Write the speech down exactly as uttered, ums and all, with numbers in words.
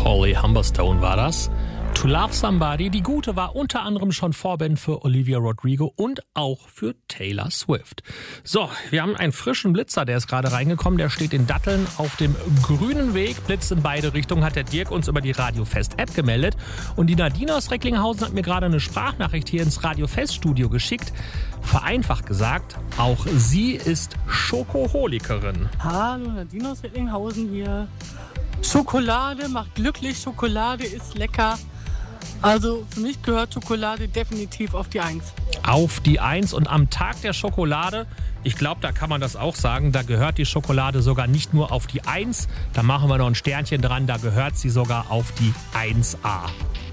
Holly Humberstone war das. To Love Somebody. Die Gute war unter anderem schon Vorband für Olivia Rodrigo und auch für Taylor Swift. So, wir haben einen frischen Blitzer, der ist gerade reingekommen. Der steht in Datteln auf dem grünen Weg. Blitzt in beide Richtungen, hat der Dirk uns über die Radio Fest App gemeldet. Und die Nadine aus Recklinghausen hat mir gerade eine Sprachnachricht hier ins Radio Fest Studio geschickt. Vereinfacht gesagt, auch sie ist Schokoholikerin. Hallo, Nadine aus Recklinghausen hier. Schokolade macht glücklich, Schokolade ist lecker. Also für mich gehört Schokolade definitiv auf die Eins. Auf die Eins und am Tag der Schokolade, ich glaube, da kann man das auch sagen, da gehört die Schokolade sogar nicht nur auf die Eins, da machen wir noch ein Sternchen dran, da gehört sie sogar auf die eins a.